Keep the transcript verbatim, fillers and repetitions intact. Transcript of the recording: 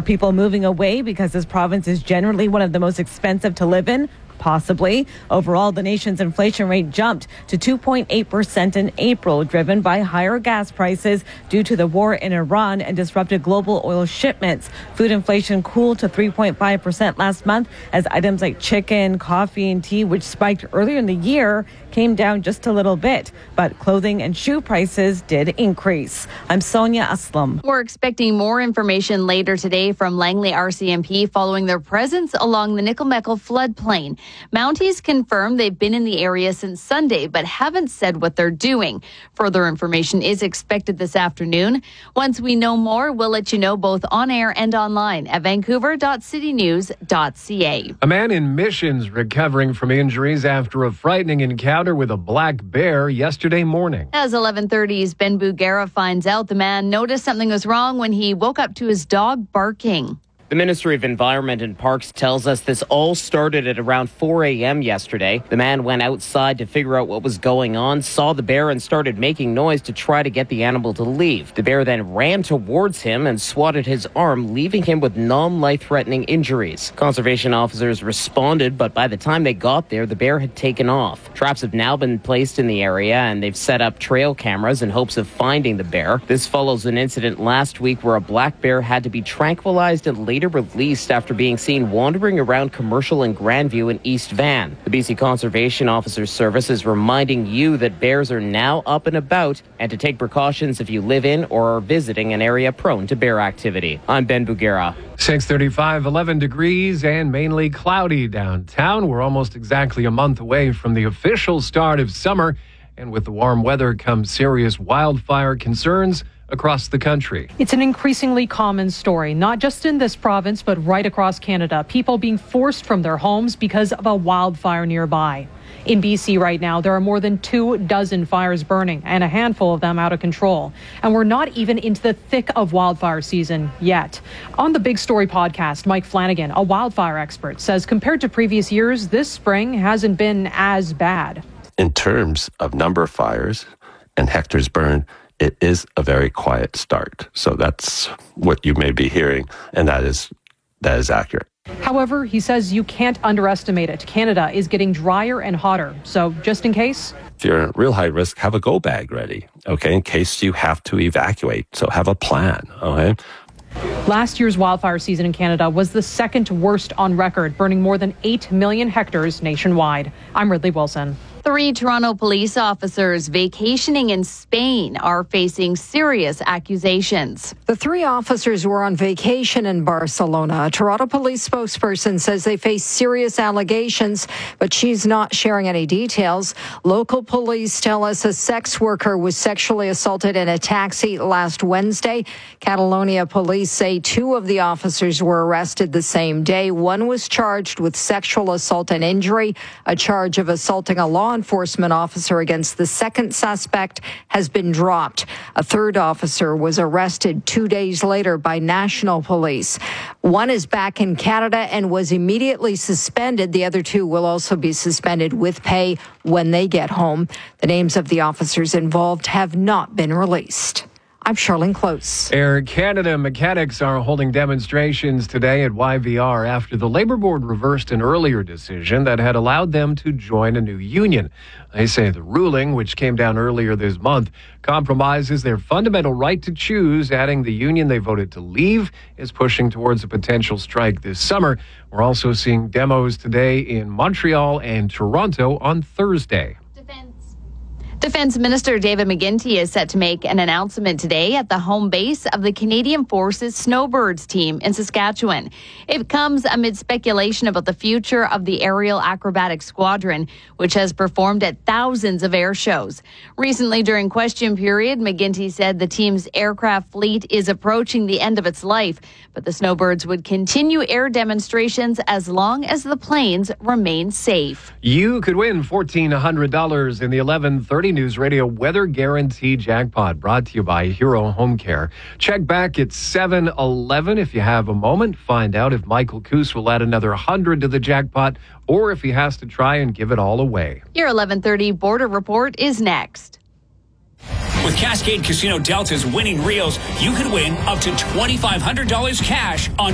people moving away because this province is generally one of the most expensive to live in? Possibly. Overall, the nation's inflation rate jumped to two point eight percent in April, driven by higher gas prices due to the war in Iran and disrupted global oil shipments. Food inflation cooled to three point five percent last month as items like chicken, coffee, and tea, which spiked earlier in the year, came down just a little bit. But clothing and shoe prices did increase. I'm Sonia Aslam. We're expecting more information later today from Langley R C M P following their presence along the Nickel-Meckle floodplain. Mounties confirm they've been in the area since Sunday, but haven't said what they're doing. Further information is expected this afternoon. Once we know more, we'll let you know both on air and online at vancouver dot city news dot c a. A man in Missions recovering from injuries after a frightening encounter with a black bear yesterday morning. As eleven thirty's Ben Bugera finds out, the man noticed something was wrong when he woke up to his dog barking. The Ministry of Environment and Parks tells us this all started at around four a.m. yesterday. The man went outside to figure out what was going on, saw the bear and started making noise to try to get the animal to leave. The bear then ran towards him and swatted his arm, leaving him with non-life-threatening injuries. Conservation officers responded, but by the time they got there, the bear had taken off. Traps have now been placed in the area, and they've set up trail cameras in hopes of finding the bear. This follows an incident last week where a black bear had to be tranquilized and later released after being seen wandering around Commercial and Grandview in East Van. The B C Conservation Officers Service is reminding you that bears are now up and about and to take precautions if you live in or are visiting an area prone to bear activity. I'm Ben Bugera. six thirty-five, eleven degrees and mainly cloudy downtown. We're almost exactly a month away from the official start of summer, and with the warm weather comes serious wildfire concerns across the country. It's an increasingly common story, not just in this province, but right across Canada. People being forced from their homes because of a wildfire nearby. In B C right now, there are more than two dozen fires burning and a handful of them out of control. And we're not even into the thick of wildfire season yet. On the Big Story podcast, Mike Flanagan, a wildfire expert, says compared to previous years, this spring hasn't been as bad. In terms of number of fires and hectares burned, it is a very quiet start. So that's what you may be hearing, and that is that is accurate. However, he says you can't underestimate it. Canada is getting drier and hotter. So just in case, if you're at real high risk, have a go bag ready, okay, in case you have to evacuate. So have a plan, okay? Last year's wildfire season in Canada was the second worst on record, burning more than eight million hectares nationwide. I'm Ridley Wilson. Three Toronto police officers vacationing in Spain are facing serious accusations. The three officers were on vacation in Barcelona. A Toronto police spokesperson says they face serious allegations, but she's not sharing any details. Local police tell us a sex worker was sexually assaulted in a taxi last Wednesday. Catalonia police say two of the officers were arrested the same day. One was charged with sexual assault and injury. A charge of assaulting a law enforcement officer against the second suspect has been dropped. A third officer was arrested two days later by national police. One is back in Canada and was immediately suspended. The other two will also be suspended with pay when they get home. The names of the officers involved have not been released. I'm Charlene Close. Air Canada mechanics are holding demonstrations today at Y V R after the Labour Board reversed an earlier decision that had allowed them to join a new union. They say the ruling, which came down earlier this month, compromises their fundamental right to choose, adding the union they voted to leave is pushing towards a potential strike this summer. We're also seeing demos today in Montreal and Toronto on Thursday. Defense Minister David McGuinty is set to make an announcement today at the home base of the Canadian Forces Snowbirds team in Saskatchewan. It comes amid speculation about the future of the Aerial Acrobatics Squadron, which has performed at thousands of air shows. Recently, during question period, McGuinty said the team's aircraft fleet is approaching the end of its life, but the Snowbirds would continue air demonstrations as long as the planes remain safe. You could win fourteen hundred dollars in the eleven thirty News Radio Weather Guarantee Jackpot, brought to you by Hero Home Care. Check back at seven eleven if you have a moment. Find out if Michael Coos will add another one hundred to the jackpot or if he has to try and give it all away. Your eleven thirty Border Report is next. With Cascade Casino Delta's winning reels, you could win up to twenty-five hundred dollars cash on